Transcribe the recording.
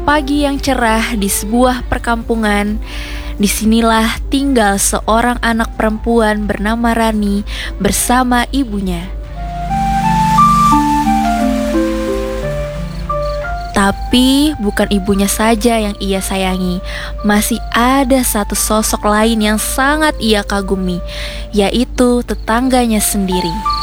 pagi yang cerah di sebuah perkampungan, disinilah tinggal seorang anak perempuan bernama Rani bersama ibunya. Tapi bukan ibunya saja yang ia sayangi, masih ada satu sosok lain yang sangat ia kagumi, yaitu tetangganya sendiri.